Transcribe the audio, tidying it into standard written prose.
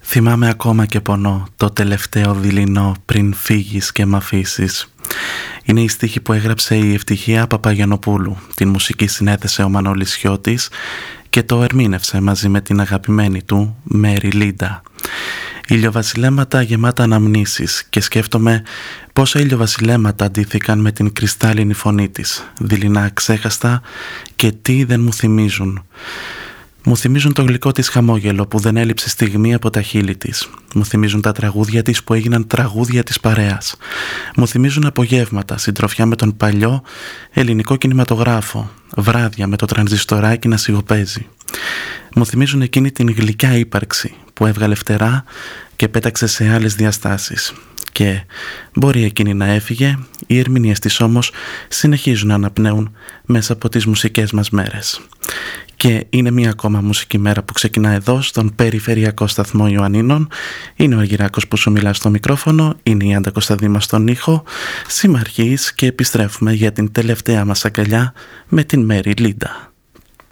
Θυμάμαι ακόμα και πονώ το τελευταίο δειλινό πριν φύγεις και μ' αφήσεις. Είναι η στίχη που έγραψε η Ευτυχία Παπαγιαννοπούλου. Την μουσική συνέθεσε ο Μανώλης Χιώτης και το ερμήνευσε μαζί με την αγαπημένη του Μέρι Λίντα. Ηλιοβασιλέματα γεμάτα αναμνήσεις, και σκέφτομαι πόσα ηλιοβασιλέματα αντίθηκαν με την κρυστάλλινη φωνή της, δειλινά ξέχαστα, και τι δεν μου θυμίζουν. Μου θυμίζουν το γλυκό της χαμόγελο που δεν έλειψε στιγμή από τα χείλη της. Μου θυμίζουν τα τραγούδια της που έγιναν τραγούδια της παρέας. Μου θυμίζουν απογεύματα, συντροφιά με τον παλιό ελληνικό κινηματογράφο, βράδια με το τρανζιστοράκι να σιγοπαίζει. Μου θυμίζουν εκείνη την γλυκιά ύπαρξη που έβγαλε φτερά και πέταξε σε άλλες διαστάσεις. Και μπορεί εκείνη να έφυγε, οι ερμηνείες της όμως συνεχίζουν να αναπνέουν μέσα από τις μουσικές μας μέρες. Και είναι μία ακόμα μουσική μέρα που ξεκινά εδώ στον περιφερειακό σταθμό Ιωαννίνων. Είναι ο Αργυράκος που σου μιλά στο μικρόφωνο, είναι η Άντα Κωνσταντίνα στον ήχο. Συμμαρχείς και επιστρέφουμε για την τελευταία μας αγκαλιά με την Μέρι Λίντα.